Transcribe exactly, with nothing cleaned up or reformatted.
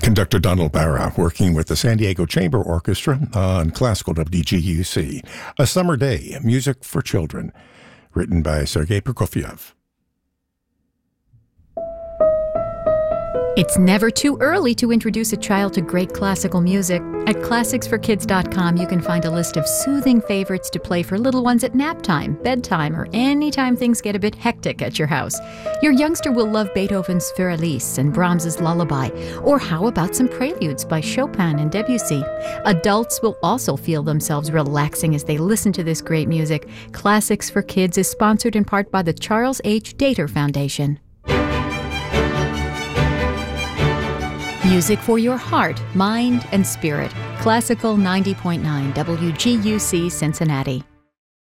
Conductor Donald Barra working with the San Diego Chamber Orchestra on classical W G U C. A Summer Day, Music for Children, written by Sergei Prokofiev. It's never too early to introduce a child to great classical music. At classics for kids dot com, you can find a list of soothing favorites to play for little ones at nap time, bedtime, or anytime things get a bit hectic at your house. Your youngster will love Beethoven's Fürelise and Brahms's Lullaby, or how about some preludes by Chopin and Debussy? Adults will also feel themselves relaxing as they listen to this great music. Classics for Kids is sponsored in part by the Charles H. Dater Foundation. Music for your heart, mind, and spirit. Classical ninety point nine W G U C Cincinnati.